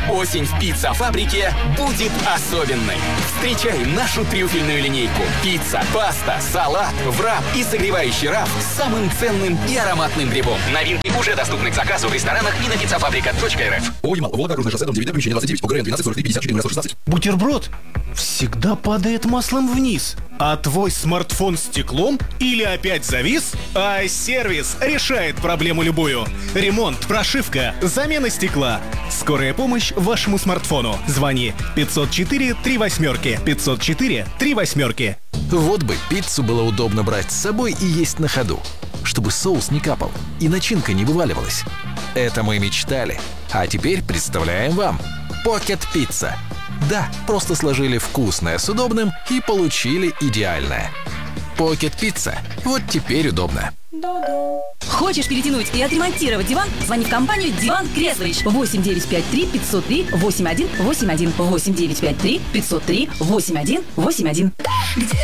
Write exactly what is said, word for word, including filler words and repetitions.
Осень в пицца-фабрике будет особенной. Встречай нашу трюфельную линейку. Пицца, паста, салат, врап и согревающий раф с самым ценным и ароматным грибом. Новинки уже доступны к заказу в ресторанах и на пиццафабрика точка эр эф. О, Ямал, Волга, Окружное шоссе, дом девять, помещение двадцать девять, ОГРН двенадцать сорок три пятьдесят четыре сто шестнадцать. Бутерброд всегда падает маслом вниз. А твой смартфон стеклом или опять завис? iService решает проблему любую. Ремонт, прошивка, замена стекла. Скорая помощь вашему смартфону. Звони пятьсот четыре три восьмерки. пятьсот четыре три восьмерки. Вот бы пиццу было удобно брать с собой и есть на ходу, чтобы соус не капал и начинка не вываливалась. Это мы мечтали. А теперь представляем вам Pocket Pizza. Да, просто сложили вкусное с удобным и получили идеальное. Pocket Pizza. Вот теперь удобно. Хочешь перетянуть и отремонтировать диван? Звони в компанию «Диван Креслович». восемь девятьсот пятьдесят три пятьсот три восемьдесят один восемьдесят один. восемь девятьсот пятьдесят три пятьсот три восемьдесят один восемьдесят один.